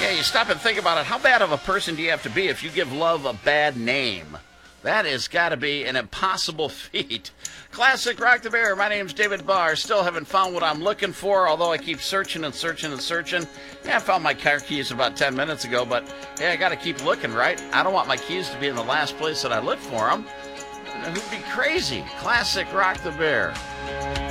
Yeah, you stop and think about it. How bad of a person do you have to be if you give love a bad name? That has got to be an impossible feat. Classic Rock the Bear. My name's David Barr. Still haven't found what I'm looking for, although I keep searching and searching and searching. Yeah, I found my car keys about 10 minutes ago, but hey, I got to keep looking, right? I don't want my keys to be in the last place that I look for them. Who'd be crazy? Classic Rock the Bear.